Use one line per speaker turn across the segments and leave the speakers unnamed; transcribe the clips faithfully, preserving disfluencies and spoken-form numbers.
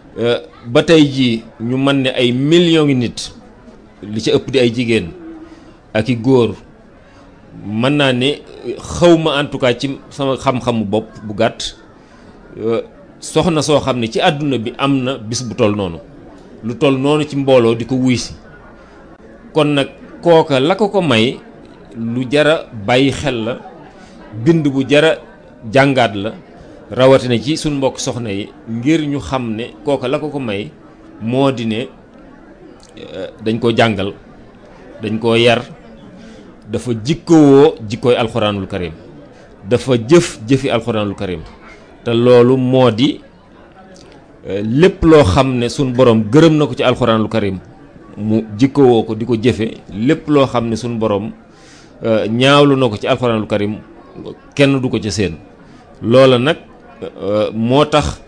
ba tey jii ñu mën ne ay millions ngi nit li ci ëpp di ay jigéen ak i góor mën naa ne xawma en tout cas ci sama xam-xamu bopp bu gàtt soxna soo xam ne ci àdduna bi am na bis bu toll noonu lu toll noonu ci mbooloo di ko wuy si kon nag kooka la ko ko may lu jara bàyyi xel la bind bu jara jàngaat la rawatina ci suñ mbokk soxna yi ngir ñu xam ne kooka la ko ko may moo di ne dañ ko jàngal dañ koo yar dafa jikkowoo jikkooy alxuraanul karim dafa jëf jëfi alxuraanul karim te loolu moo di lépp loo xam ne suñ borom gërëm na ko ci alxuraanul karim mu jikkowoo ko di ko jëfe lépp loo xam ne suñ borom ñaawlu na ko ci alxuraanul karim kenn du ko ca seen loola nag moo tax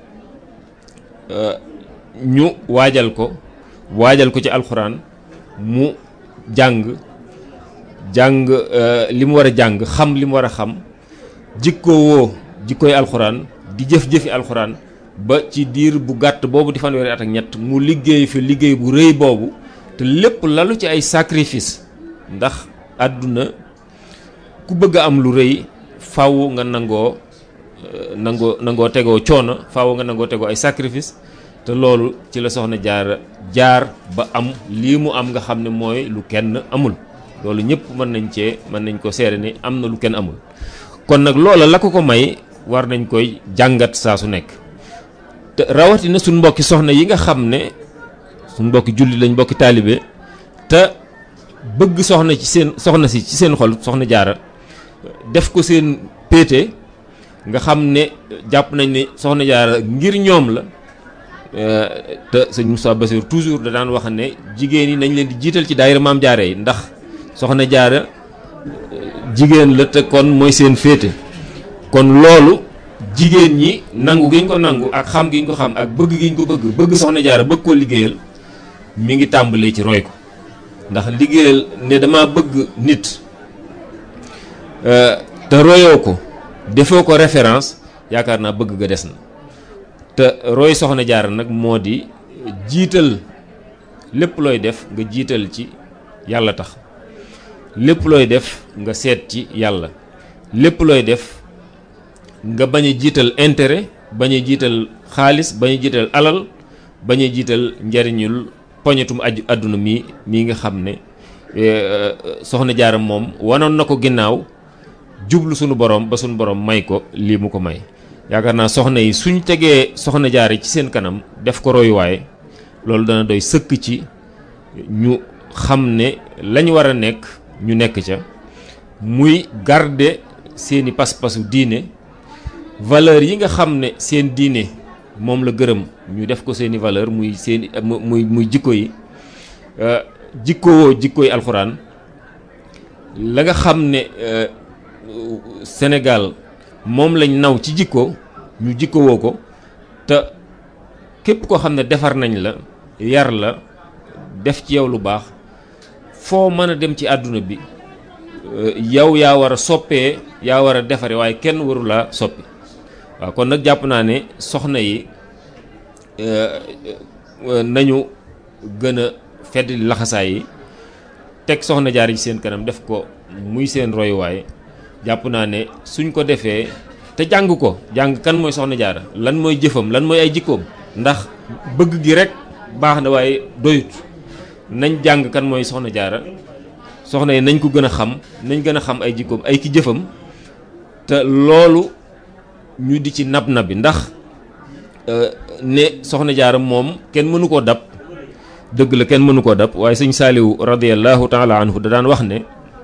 ñu waajal ko waajal ko ci alxuraan mu jàng jàng li mu war a jàng xam li mu war a xam jikkowoo jikkooy alxuraan di jëf-jëfi alxuraan ba ci diir bu gàtt boobu di fanweeri at ak ñett mu liggéey fi liggéey bu rëy boobu te lépp lalu ci ay sacrifice ndax àdduna ku bëgg a am lu rëy faaw nga nangoo nangoo nangoo tegoo coono faaw nga nangoo tegoo ay sacrifice te loolu ci la soxna jaar jaar ba am lii mu am nga xam ne mooy lu kenn amul loolu ñëpp mën nañ cee mën nañ ko seere ni am na lu kenn amul kon nag loola la ko ko may war nañ koy jàngat saa su nekk te rawatina suñ mbokki soxna yi nga xam ne suñ mbokki julli lañ mbokki taalibe te bëgg soxna ci seen soxna si ci seen xol soxna jaara def ko seen péete nga xam ne jàpp nañ ne soxna jaara ngir ñoom la te sëñ Moussa Bassir toujours da daan wax ne jigéen yi nañ leen di jiital ci daayira maam jaara yi ndax soxna jaara jigéen la te kon mooy seen féete kon loolu jigéen ñi nangu gi ñu ko nangu ak xam gi ñu ko xam ak bëgg gi ñu ko bëgg bëgg soxna jaara bëgg koo liggéeyal mi ngi tàmbalee ci roy ko ndax liggéeyal ne dama bëgg nit te royoo ko defoo ko référence yaakaar naa bëgg ga des na te roy soxna jaara nag moo di jiital lépp looy def nga jiital ci yàlla tax lépp looy def nga seet ci yàlla lépp looy def nga bañ a jiital intérêt bañ a jiital xaalis bañ a jiital alal bañ a jiital njariñul poñetum aju àdduna mi mii nga xam ne soxna jaara moom wanoon na ko ginnaaw jublu sunu borom ba sunu borom may ko lii mu ko may yaakaar naa soxna yi suñ tegee soxna jaara ci seen kanam def ko royuwaay loolu dana doy sëkk ci ñu xam ne lañ war a nekk ñu nekk ca muy garder seeni pas-pasu diine valeur yi nga xam ne seen diine moom la gërëm ñu def ko seeni valeur muy seeni muy muy jikko yi jikkowoo jikkoy alxuraan la nga xam ne Sénégal moom lañ naw ci jikko ñu jikkowoo ko te képp koo xam ne defar nañ la yar la def ci yow lu baax foo mën a dem ci àdduna bi yow yaa war a soppee yaa war a defare waaye kenn waru laa soppi waaw kon nag jàpp naa ne soxna yi nañu gën a fedd laxasaay yi teg soxna jaar ci seen kanam def ko muy seen royuwaay jàpp naa ne suñ ko defee te jàng ko jàng kan mooy soxna jaara lan mooy jëfam lan mooy ay jikkoom ndax bëgg gi rek baax na waaye doyut nañ jàng kan mooy soxna jaara soxna yi nañ ko gën a xam nañ gën a xam ay jikkoom ay ki jëfam te loolu ñu di ci nab nabi ndax ne soxna jaara moom kenn mënu koo dab dëgg la kenn mënu koo dab waaye sëñ Saaliwu radiyallahu taala anhu da daan wax ne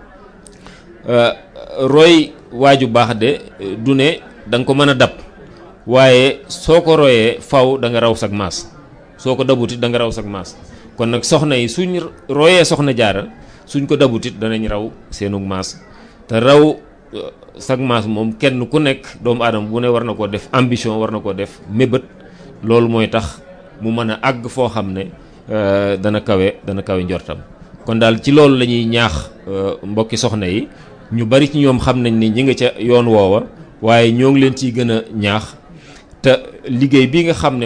roy waaju baax de du ne da nga ko mën a dab waaye soo ko royee faw da nga raw sag maas soo ko dabutit da nga raw sag maas kon nag soxna yi suñ royee soxna jaara suñ ko dabutit danañ raw seenug maas te raw sag maas moom kenn ku nekk doomu aadama bu ne war na koo def ambition war na koo def mébét loolu mooy tax mu mën a àgg foo xam ne dana kawe dana kawe njortam kon daal ci loolu la ñuy ñaax mbokki soxna yi ñu bari ci ñoom xam nañ ni ñi nga ca yoon woowa waaye ñoo ngi leen ciy gën a ñaax te liggéey bi nga xam ne